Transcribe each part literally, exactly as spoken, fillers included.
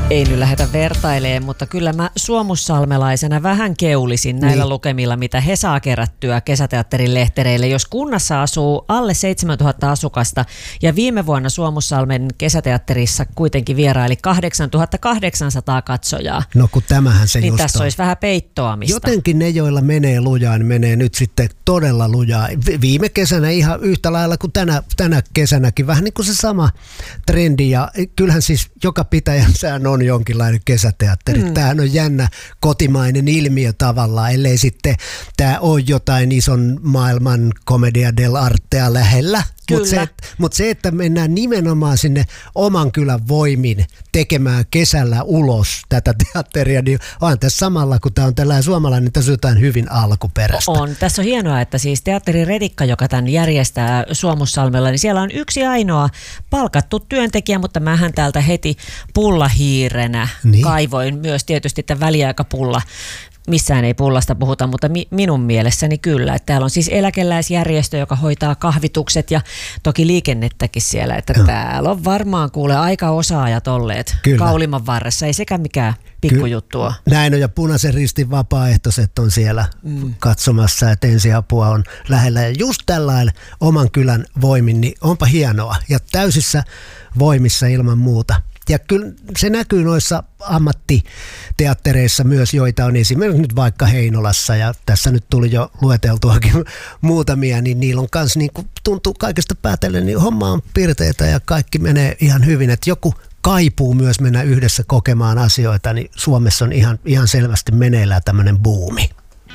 Ei nyt lähdetä vertailemaan, mutta kyllä mä suomussalmelaisena vähän keulisin näillä niin. lukemilla, mitä he saa kerättyä kesäteatterin lehtereille. Jos kunnassa asuu alle seitsemäntuhatta asukasta ja viime vuonna Suomussalmen kesäteatterissa kuitenkin vieraili kahdeksantuhatta kahdeksansataa katsojaa. No kun tämähän se niin just tässä on. olisi vähän peittoamista. Jotenkin ne, joilla menee lujaa, niin menee nyt sitten todella lujaa. Viime kesänä ihan yhtä lailla kuin tänä, tänä kesänäkin. Vähän niin kuin se sama trendi. Ja kyllähän siis joka pitäjän sään on jonkinlainen kesäteatteri. Mm. Tämähän on jännä kotimainen ilmiö tavallaan, ellei sitten tämä ole jotain ison maailman commedia dell'artea lähellä. Mutta se, mut se, että mennään nimenomaan sinne oman kylän voimin tekemään kesällä ulos tätä teatteria, niin on tässä samalla, kun tämä on tällainen suomalainen, niin tässä on jotain hyvin alkuperäistä. On. Tässä on hienoa, että siis Teatteri Redikka, joka tämän järjestää Suomussalmella, niin siellä on yksi ainoa palkattu työntekijä, mutta mähän täältä heti pullahiirenä niin. kaivoin myös tietysti tämän väliaikapulla. Missään ei pullasta puhuta, mutta mi- minun mielessäni kyllä. Että täällä on siis eläkeläisjärjestö, joka hoitaa kahvitukset ja toki liikennettäkin siellä. Että no. täällä on varmaan kuule aika osaajat olleet kyllä. Kauliman varressa. Ei sekään mikään pikkujuttu ole. Näin on, ja Punaisen Ristin vapaaehtoiset on siellä mm. katsomassa, että ensiapua on lähellä. Ja just tällainen oman kylän voimin, niin onpa hienoa. Ja täysissä voimissa ilman muuta. Ja kyllä se näkyy noissa ammattiteattereissa myös, joita on esimerkiksi nyt vaikka Heinolassa, ja tässä nyt tuli jo lueteltuakin muutamia, niin niillä on myös, niin kuin tuntuu kaikesta päätellen, niin homma on pirteitä ja kaikki menee ihan hyvin, että joku kaipuu myös mennä yhdessä kokemaan asioita, niin Suomessa on ihan, ihan selvästi meneillään tämmöinen buumi.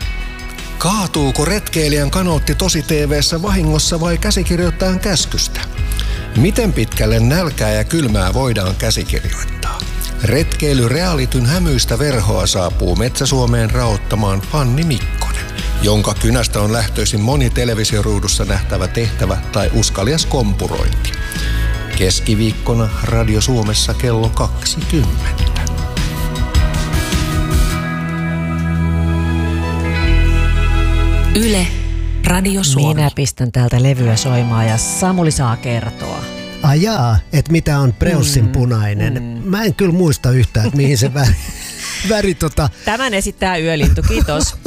Kaatuuko retkeilijän kanootti tosi T V:ssä vahingossa vai käsikirjoittajan käskystä? Miten pitkälle nälkää ja kylmää voidaan käsikirjoittaa? Retkeily Realityn hämyistä verhoa saapuu Metsä-Suomeen raottamaan Fanni Mikkonen, jonka kynästä on lähtöisin moni televisioruudussa nähtävä tehtävä tai uskalias kompurointi. Keskiviikkona Radio Suomessa kello kaksikymmentä. Yle, Radio Suomi. Minä pistän täältä levyä soimaan ja Samuli saa kertoa. Ajaa, että mitä on Preussin punainen. Mm, mm. Mä en kyllä muista yhtään, että mihin se väri, väri tota... Tämän esittää Yölintu, kiitos.